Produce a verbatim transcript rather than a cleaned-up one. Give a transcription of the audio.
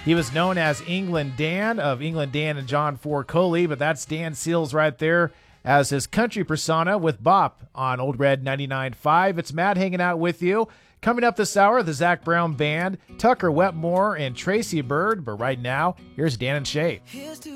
He was known as England Dan of England Dan and John Ford Coley, but that's Dan Seals right there as his country persona with Bop on Old Red ninety-nine point five. It's Matt hanging out with you. Coming up this hour, the Zac Brown Band, Tucker Wetmore, and Tracy Bird. But right now, here's Dan and Shay.